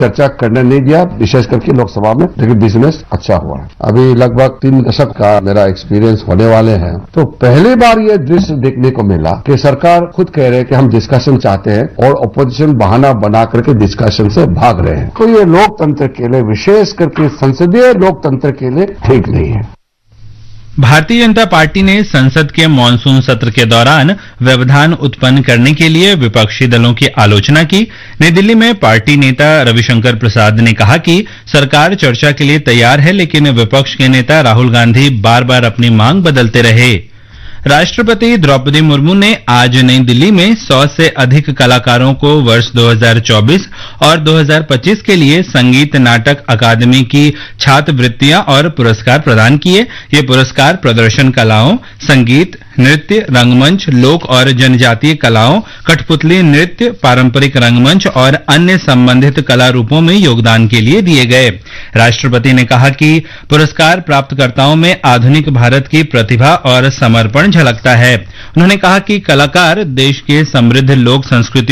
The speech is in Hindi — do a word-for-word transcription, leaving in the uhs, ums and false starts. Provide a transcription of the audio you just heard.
चर्चा करने नहीं दिया, विशेष करके लोकसभा में, लेकिन बिजनेस अच्छा हुआ है। अभी लगभग तीन दशक का मेरा एक्सपीरियंस होने वाले हैं, तो पहली बार ये दृश्य देखने को मिला कि सरकार खुद कह रहे हैं कि हम डिस्कशन चाहते हैं और अपोजिशन बहाना बना करके डिस्कशन से भाग रहे हैं। तो ये लोकतंत्र के लिए, विशेष करके संसदीय लोकतंत्र के लिए ठीक नहीं है। भारतीय जनता पार्टी ने संसद के मॉनसून सत्र के दौरान व्यवधान उत्पन्न करने के लिए विपक्षी दलों की आलोचना की। नई दिल्ली में पार्टी नेता रविशंकर प्रसाद ने कहा कि सरकार चर्चा के लिए तैयार है, लेकिन विपक्ष के नेता राहुल गांधी बार बार अपनी मांग बदलते रहे। राष्ट्रपति द्रौपदी मुर्मू ने आज नई दिल्ली में सौ से अधिक कलाकारों को वर्ष दो हज़ार चौबीस और दो हज़ार पच्चीस के लिए संगीत नाटक अकादमी की छात्रवृत्तियां और पुरस्कार प्रदान किए। ये पुरस्कार प्रदर्शन कलाओं, संगीत, नृत्य, रंगमंच, लोक और जनजातीय कलाओं, कठपुतली नृत्य, पारंपरिक रंगमंच और अन्य संबंधित कला रूपों में योगदान के लिए दिए गए। राष्ट्रपति ने कहा कि पुरस्कार प्राप्तकर्ताओं में आधुनिक भारत की प्रतिभा और समर्पण झलकता है। उन्होंने कहा कि कलाकार देश के समृद्ध लोक संस्कृति